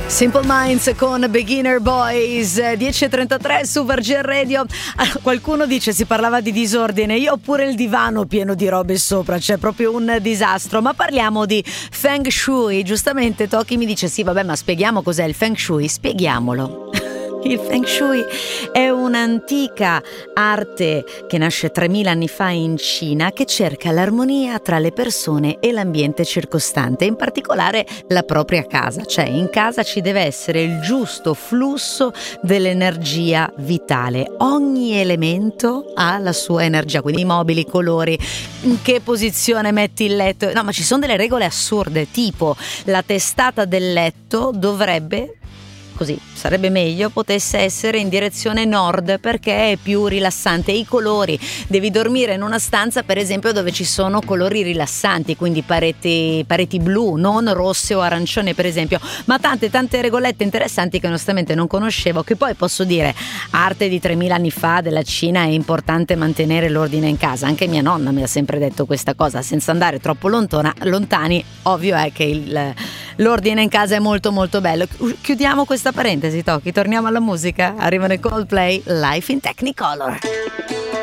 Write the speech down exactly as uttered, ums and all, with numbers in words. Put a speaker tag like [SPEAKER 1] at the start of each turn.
[SPEAKER 1] Simple Minds con Beginner Boys, dieci e trentatré su Virgin Radio. Qualcuno dice si parlava di disordine, io ho pure il divano pieno di robe sopra, c'è proprio un disastro. Ma parliamo di Feng Shui. Giustamente Toki mi dice sì vabbè, ma spieghiamo cos'è il Feng Shui, spieghiamolo. Il Feng Shui è un'antica arte che nasce tremila anni fa in Cina, che cerca l'armonia tra le persone e l'ambiente circostante, in particolare la propria casa. Cioè in casa ci deve essere il giusto flusso dell'energia vitale. Ogni elemento ha la sua energia, quindi i mobili, i colori, in che posizione metti il letto. No, ma ci sono delle regole assurde, tipo la testata del letto dovrebbe, così sarebbe meglio, potesse essere in direzione nord perché è più rilassante. I colori, devi dormire in una stanza per esempio dove ci sono colori rilassanti, quindi pareti, pareti blu, non rosse o arancione per esempio, ma tante tante regolette interessanti che onestamente non conoscevo, che poi posso dire arte di tremila anni fa della Cina. È importante mantenere l'ordine in casa, anche mia nonna mi ha sempre detto questa cosa, senza andare troppo lontana, lontani. Ovvio è che il, l'ordine in casa è molto molto bello. Chiudiamo questa parentesi, Toki, torniamo alla musica. Arrivano i Coldplay, Life in Technicolor.